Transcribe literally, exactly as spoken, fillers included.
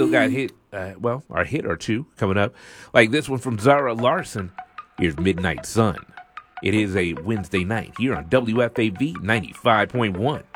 still got hit, uh, well, our hit or two coming up. Like this one from Zara Larson. Here's Midnight Sun. It is a Wednesday night here on W F A V ninety-five point one.